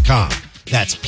PennsylvaniaTaxPayer.com. That's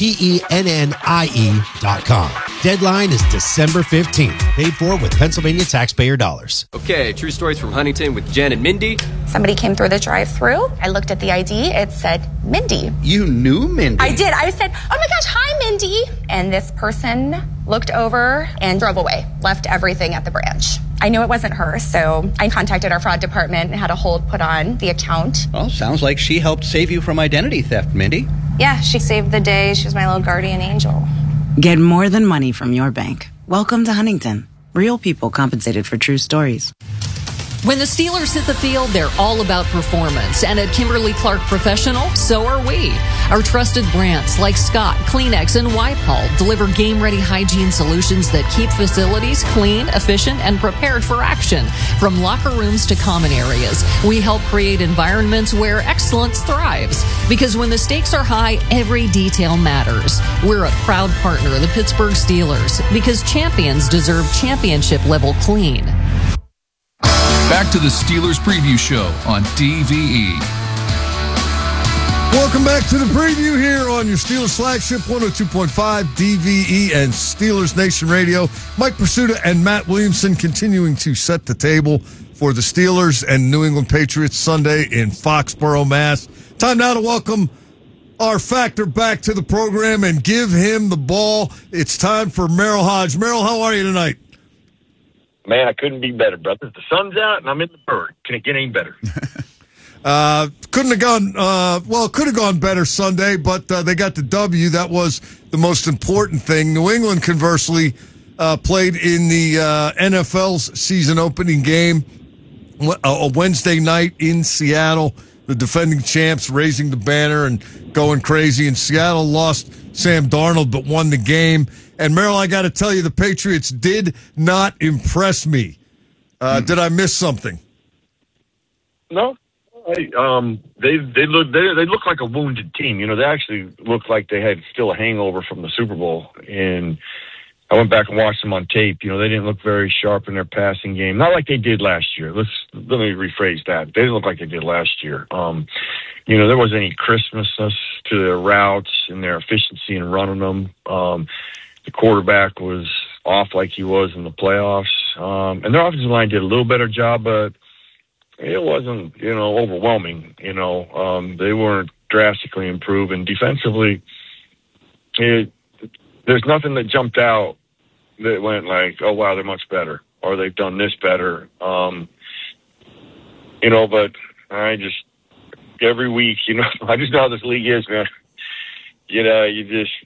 PennieE.com. Deadline is December 15th. Paid for with Pennsylvania taxpayer dollars. Okay, true stories from Huntington with Jen and Mindy. Somebody came through the drive-thru. I looked at the ID. It said Mindy. You knew Mindy? I did. I said, oh my gosh, hi, Mindy. And this person looked over and drove away, left everything at the branch. I knew it wasn't her, so I contacted our fraud department and had a hold put on the account. Well, sounds like she helped save you from identity theft, Mindy. Yeah, she saved the day. She was my little guardian angel. Get more than money from your bank. Welcome to Huntington. Real people compensated for true stories. When the Steelers hit the field, they're all about performance. And at Kimberly-Clark Professional, so are we. Our trusted brands like Scott, Kleenex, and Wipe-All deliver game-ready hygiene solutions that keep facilities clean, efficient, and prepared for action. From locker rooms to common areas, we help create environments where excellence thrives. Because when the stakes are high, every detail matters. We're a proud partner of the Pittsburgh Steelers because champions deserve championship-level clean. Back to the Steelers Preview Show on DVE. Welcome back to the preview here on your Steelers flagship 102.5 DVE and Steelers Nation Radio. Mike Pursuta and Matt Williamson continuing to set the table for the Steelers and New England Patriots Sunday in Foxborough, Mass. Time now to welcome our factor back to the program and give him the ball. It's time for Merrill Hodge. Merrill, how are you tonight? Man, I couldn't be better, brother. The sun's out, and I'm in the bird. Can it get any better? Couldn't have gone, it could have gone better Sunday, but they got the W. That was the most important thing. New England, conversely, played in the NFL's season opening game a Wednesday night in Seattle. The defending champs raising the banner and going crazy. And Seattle lost Sam Darnold, but won the game. And, Merrill, I got to tell you, the Patriots did not impress me. Did I miss something? No. They look like a wounded team. You know, they actually looked like they had still a hangover from the Super Bowl. And I went back and watched them on tape. You know, they didn't look very sharp in their passing game. Not like they did last year. Let me rephrase that. They didn't look like they did last year. You know, there wasn't any crispness to their routes and their efficiency in running them. The quarterback was off like he was in the playoffs. And their offensive line did a little better job, but it wasn't, overwhelming. They weren't drastically improved. And defensively, there's nothing that jumped out that went like, oh, wow, they're much better, or they've done this better. But every week, I just know how this league is, man. You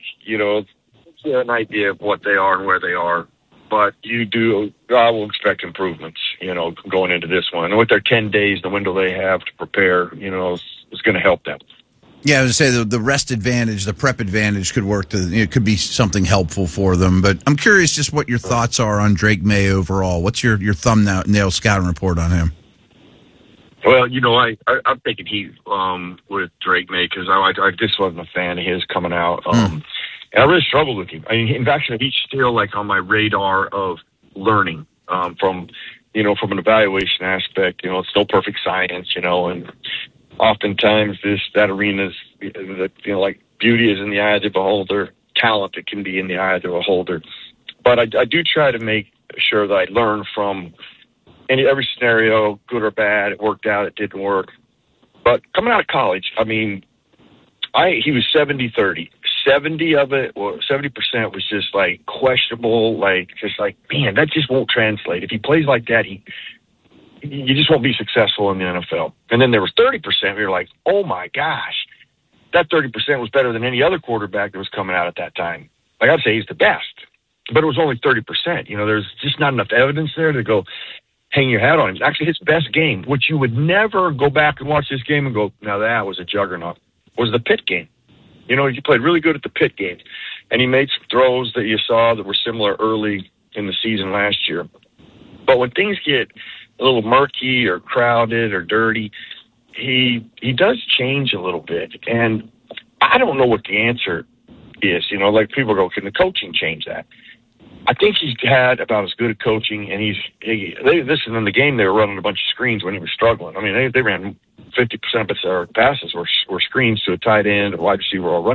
get an idea of what they are and where they are. But I will expect improvements, going into this one. And with their 10 days, the window they have to prepare, is going to help them. Yeah, I was going to say the rest advantage, the prep advantage could work. It could be something helpful for them. But I'm curious just what your thoughts are on Drake May overall. What's your thumbnail scouting report on him? Well, I'm taking heat with Drake May because I just wasn't a fan of his coming out. And I really struggled with him. I mean, in fact, he's still like on my radar of learning from an evaluation aspect. It's no perfect science, and oftentimes that arena's, like beauty is in the eye of the beholder, talent it can be in the eye of the beholder. But I do try to make sure that I learn from every scenario, good or bad. It worked out, it didn't work. But coming out of college, I mean, he was 70-30. 70% was just like questionable, man, that just won't translate. If he plays like that, you just won't be successful in the NFL. And then there was 30%. We were like, oh my gosh, that 30% was better than any other quarterback that was coming out at that time. Like, I'd say he's the best, but it was only 30%. There's just not enough evidence there to go hang your hat on him. It's actually his best game, which you would never go back and watch this game and go, now that was a juggernaut, was the Pitt game. He played really good at the Pitt game, and he made some throws that you saw that were similar early in the season last year. But when things get a little murky or crowded or dirty, he does change a little bit. And I don't know what the answer is. Like people go, can the coaching change that? I think he's had about as good a coaching, and listen, in the game they were running a bunch of screens when he was struggling. I mean, they ran 50% of their passes were screens to a tight end, a wide receiver, or a running